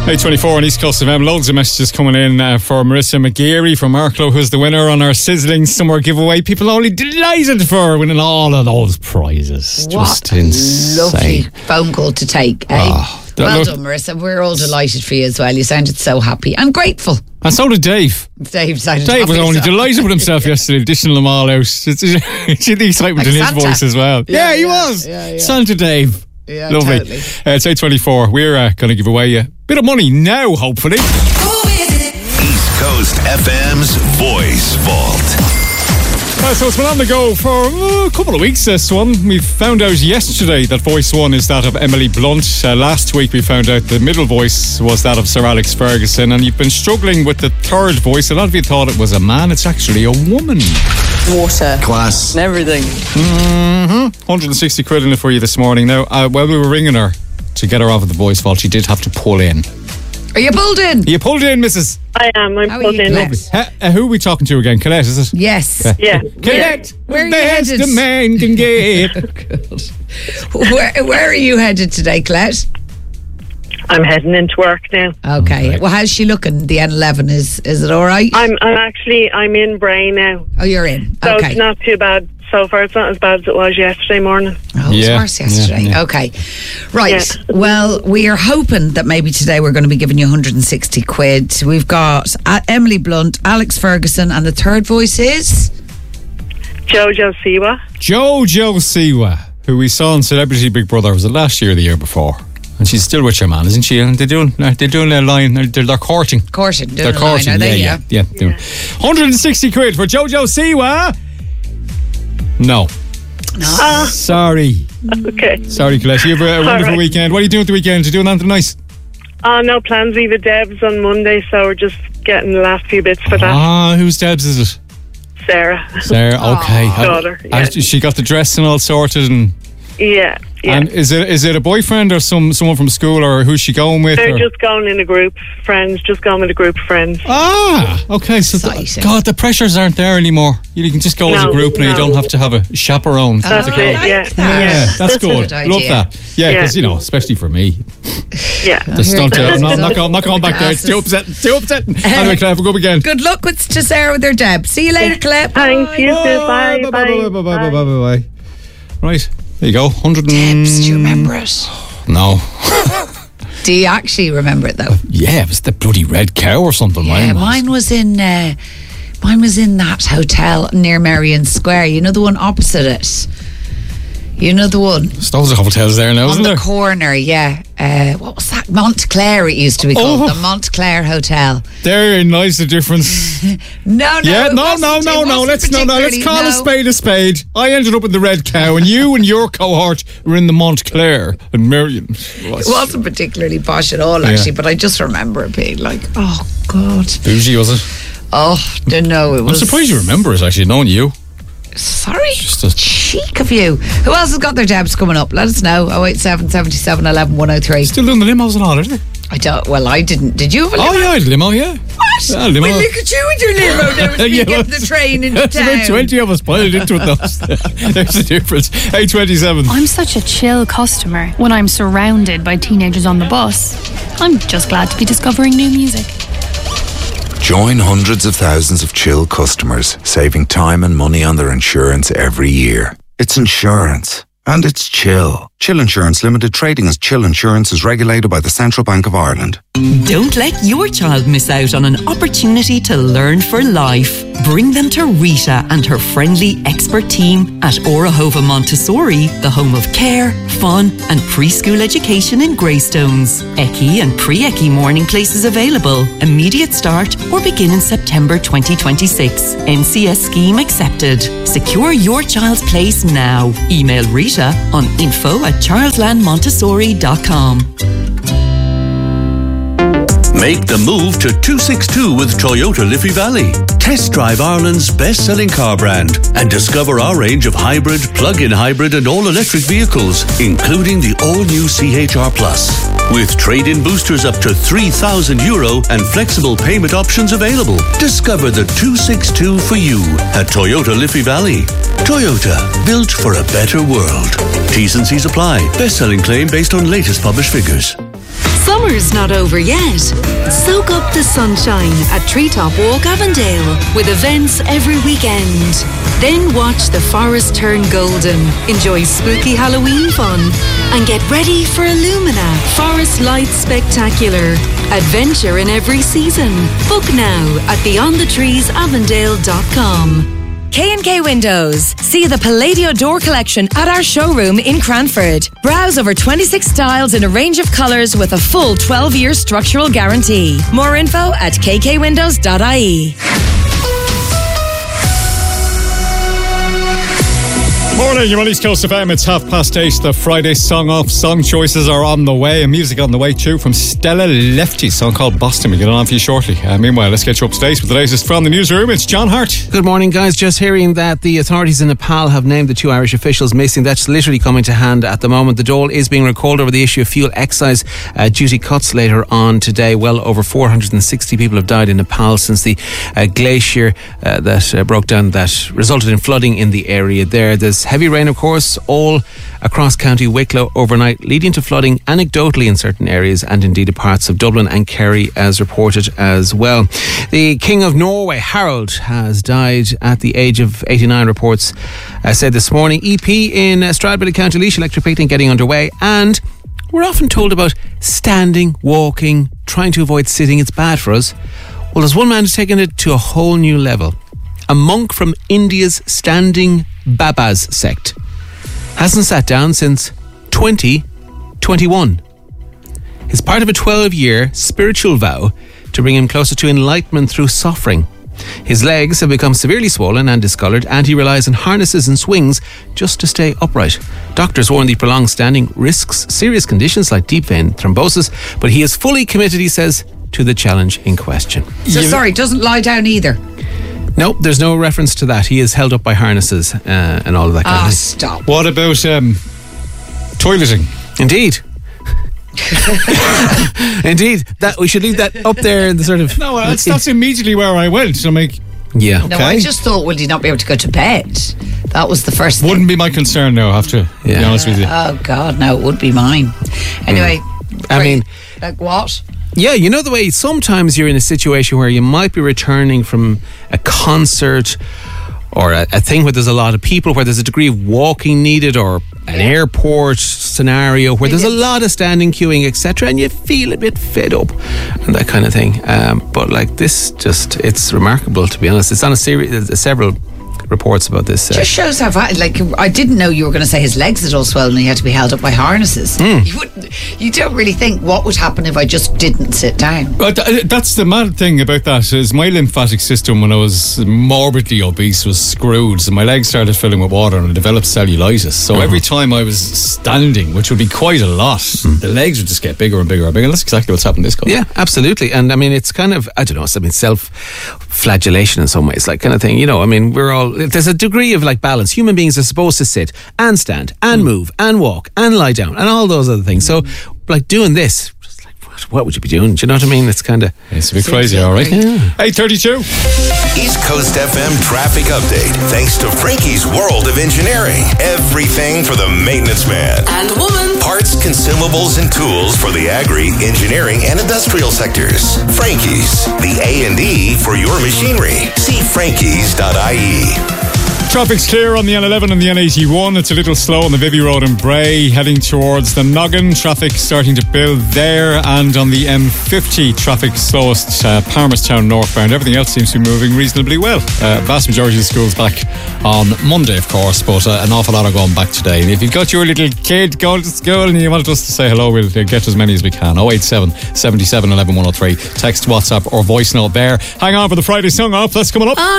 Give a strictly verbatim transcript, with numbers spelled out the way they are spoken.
eight twenty-four on East Coast F M. Loads of messages coming in uh, for Marissa McGeary from Arklow, who's the winner on our Sizzling Summer giveaway. People only delighted for her winning all of those prizes. What Just a insane. lovely phone call to take, eh? Oh, well look, done, Marissa. We're all delighted for you as well. You sounded so happy and grateful. and so did Dave. Dave sounded Dave was happy, only so- delighted with himself yesterday, dishing them all out. It's, it's, it's the excitement Like in his Santa. voice as well. Yeah, Yeah, he yeah, was. yeah, yeah. Santa Dave. Yeah, Lovely. totally. Uh, it's eight twenty-four. We're uh, going to give away a bit of money now, hopefully. East Coast F M's Voice Vault. Uh, so it's been on the go for uh, a couple of weeks, this one. We found out yesterday that voice one is that of Emily Blunt. Uh, last week we found out the middle voice was that of Sir Alex Ferguson. And you've been struggling with the third voice. A lot of you thought it was a man. It's actually a woman. Water. Class. And everything. Mm-hmm. one hundred sixty quid in it for you this morning. Now, uh, while we were ringing her to get her off of the voice vault, she did have to pull in. Are you pulled in? You pulled in, missus I am. I'm How are pulled you, in. Colette? Uh, uh, who are we talking to again? Colette, is it? Yes. Yeah. Colette, Where are you best headed? a man can get. Where, where are you headed today, Colette? I'm heading into work now. Okay. Right. Well, how's she looking? The N eleven, is is it all right? I'm. I'm actually. I'm in Bray now, Oh, you're in. so Okay. it's not too bad so far. It's not as bad as it was yesterday morning. Oh, it was Yeah, worse yesterday. yeah, yeah. Okay. Right. Yeah. Well, we are hoping that maybe today we're going to be giving you one hundred sixty quid. We've got uh, Emily Blunt, Alex Ferguson, and the third voice is... Jojo Siwa. Jojo Siwa, who we saw in Celebrity Big Brother, was it last year or the year before? And she's still with your man, isn't she? And they're doing, they're doing a line, they're, they're courting. Courting. They're doing a line, courting, are they? yeah, yeah, yeah. yeah. one hundred sixty quid for Jojo Siwa. No. No. Sorry. Okay. Sorry, Colette. You have a, a wonderful right. weekend. What are you doing at the weekend? You doing anything nice? Oh, no plans. Leave a Debs on Monday, so we're just getting the last few bits for that. Ah, whose Debs is it? Sarah. Sarah, okay. Aw. Daughter, yeah. Has she got the dress and all sorted and... Yeah. Yeah. And is it is it a boyfriend or some someone from school, or who's she going with? They're or? just going in a group. Friends. Just going with a group of friends. Ah, okay. So, the, Exciting. God, the pressures aren't there anymore. You can just go as a No, group, and you no. don't have to have a chaperone. That's to it. go. Yeah. Yeah, Yeah. that's That's a good. good Love idea. that. Yeah, Yeah. because you know, especially for me, Yeah. just don't. Uh, I'm, not, I'm, not Glasses. going, I'm not going back there. It's too upsetting. Too upsetting. Anyway, Claire, have a good weekend. Good luck with to Sarah with her Deb. See you later, Colette. Thanks. You too. Bye. Bye, bye, Bye. bye, bye, bye, bye, bye, bye. Right, there you go. Hundred. Debs, do you remember it? No. Do you actually remember it though? Yeah, it was the bloody red cow or something. Yeah, mine was. mine was in uh, mine was in that hotel near Marion Square. You know the one opposite it. You know the one There's loads of hotels there now, on isn't the there? corner. Yeah, uh, what was that? Montclair. It used to be called Oh. the Montclair Hotel. There lies the difference. No, no, Yeah, it no, wasn't- no, it no, no. wasn't Let's no, no. Let's particularly- call a no. spade a spade. I ended up in the Red Cow, and you and your cohort were in the Montclair and Marion. It wasn't particularly posh at all, actually, but I just remember it being like, oh God, Bougie, was it? oh, don't know. It I'm was. surprised you remember it. Actually, knowing you. Sorry, Just a- cheek of you. Who else has got their Debs coming up? Let us know. Oh eight seven seventy-seven eleven one oh three. Still doing the limos and all, isn't it? I don't. Well, I didn't. Did you have a Oh limo? yeah, I had a limo. Yeah. What? Yeah, limo. Well, look at you with your limo. There was me Yeah, getting well, the train into There's about town. twenty of us piled into it. Though. There's the difference. eight twenty-seven. I'm such a chill customer when I'm surrounded by teenagers on the bus. I'm just glad to be discovering new music. Join hundreds of thousands of Chill customers, saving time and money on their insurance every year. It's insurance. And it's Chill. Chill Insurance Limited, trading as Chill Insurance, is regulated by the Central Bank of Ireland. Don't let your child miss out on an opportunity to learn for life. Bring them to Rita and her friendly expert team at Orahova Montessori, the home of care, fun and preschool education in Greystones. E C I and pre-E C I morning places available. Immediate start or begin in September twenty twenty-six. N C S scheme accepted. Secure your child's place now. Email Rita on info at childland montessori dot com. Make the move to two sixty-two with Toyota Liffey Valley. Test drive Ireland's best-selling car brand and discover our range of hybrid, plug-in hybrid and all-electric vehicles, including the all-new C H R Plus. With trade-in boosters up to three thousand euro and flexible payment options available. Discover the two sixty-two for you at Toyota Liffey Valley. Toyota, built for a better world. T's and C's apply. Best-selling claim based on latest published figures. Summer's not over yet. Soak up the sunshine at Treetop Walk Avondale with events every weekend. Then watch the forest turn golden, enjoy spooky Halloween fun, and get ready for Illumina Forest Lights Spectacular. Adventure in every season. Book now at beyond the trees avondale dot com. K and K Windows. See the Palladio door collection at our showroom in Cranford. Browse over twenty-six styles in a range of colours with a full twelve-year structural guarantee. More info at k k windows dot i e. Morning, you're on East Coast F M. It's half past eight. The Friday song off. Song choices are on the way, and music on the way too from Stella Lefty. Song called Boston. We'll get on for you shortly. Uh, meanwhile, let's get you up to date with the latest from the newsroom. It's John Hart. Good morning, guys. Just hearing that the authorities in Nepal have named the two Irish officials missing. That's literally coming to hand at the moment. The Dáil is being recalled over the issue of fuel excise uh, duty cuts later on today. Well over four hundred sixty people have died in Nepal since the uh, glacier uh, that uh, broke down, that resulted in flooding in the area there. There's heavy rain, of course, all across County Wicklow overnight, leading to flooding anecdotally in certain areas and indeed in parts of Dublin and Kerry, as reported as well. The King of Norway, Harald, has died at the age of eighty-nine, reports uh, said this morning. E P in uh, Stradbally, County Laois, electric picnic getting underway, and we're often told about standing, walking, trying to avoid sitting. It's bad for us. Well, there's one man who's taken it to a whole new level. A monk from India's Standing Babas sect hasn't sat down since twenty twenty-one. It's part of a twelve-year spiritual vow to bring him closer to enlightenment through suffering. His legs have become severely swollen and discoloured, and he relies on harnesses and swings just to stay upright. Doctors warn the prolonged standing risks serious conditions like deep vein thrombosis, but he is fully committed, he says, to the challenge in question. So sorry, doesn't lie down either. No, there's no reference to that. He is held up by harnesses uh, and all of that kind Ah, of thing. stop. What about um, toileting? Indeed. Indeed. That we should leave that up there in the sort of... No, that's, that's immediately where I went. I'm like, yeah. No, okay. I just thought, will he not be able to go to bed? That was the first thing. Wouldn't be my concern now, I have to be Yeah. honest with you. Oh, God, no, it would be mine. Anyway. I right, mean... Like what? Yeah, you know the way sometimes you're in a situation where you might be returning from a concert or a, a thing where there's a lot of people, where there's a degree of walking needed, or an airport scenario where there's a lot of standing, queuing, et cetera, and you feel a bit fed up and that kind of thing. Um, but like this, just it's remarkable, to be honest. It's on a series, uh, several reports about this. Uh, Just shows how far, like, I didn't know you were going to say his legs had all swollen and he had to be held up by harnesses. Mm. You wouldn't, you don't really think what would happen if I just didn't sit down. But th- that's the mad thing about that, is my lymphatic system when I was morbidly obese was screwed, so my legs started filling with water and I developed cellulitis. So Uh-huh. every time I was standing, which would be quite a lot, Mm. the legs would just get bigger and bigger and bigger. And that's exactly what's happened this couple. Yeah, absolutely. And I mean, it's kind of, I don't know, I mean, self-flagellation in some ways, like kind of thing. You know, I mean, we're all, there's a degree of like balance. Human beings are supposed to sit and stand and move and walk and lie down and all those other things. So, like doing this, just like, what, what would you be doing? Do you know what I mean? It's kind of... It's a bit crazy, all right. Yeah. eight thirty-two. East Coast F M traffic update, thanks to Frankie's World of Engineering. Everything for the maintenance man And woman. Parts, consumables, and tools for the agri, engineering, and industrial sectors. Frankie's, the A and E for your machinery. See frankies dot I E. Traffic's clear on the N eleven and the N eighty-one. It's a little slow on the Vivy Road in Bray, heading towards the Noggin. Traffic starting to build there, and on the M fifty, traffic slowest uh, Palmerstown northbound. Everything else seems to be moving reasonably well. Uh, vast majority of the schools back on Monday, of course, but uh, an awful lot are going back today. And if you've got your little kid going to school and you wanted us to say hello, we'll get as many as we can. oh eight seven, seven seven, one one one oh three. Text, WhatsApp, or voice note there. Hang on for the Friday song off. That's coming up.